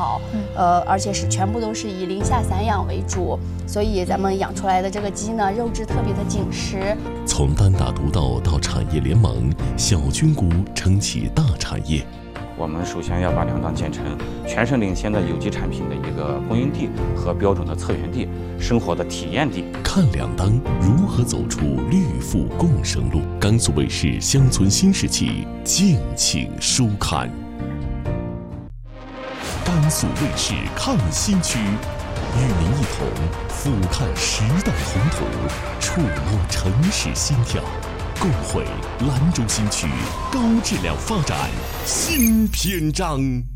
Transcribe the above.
好，而且是全部都是以零下散养为主，所以咱们养出来的这个鸡呢，肉质特别的紧实。 从单打独斗到产业联盟，小菌菇撑起大产业。 我们首先要把粮档建成全省领先的有机产品的一个供应地和标准的策源地，生活的体验地。 看粮当如何走出绿富共生路。甘肃卫视乡村新时期，敬请收看。甘肃卫视看新区，与您一同俯瞰时代宏图，触摸城市心跳，共绘兰州新区高质量发展新篇章。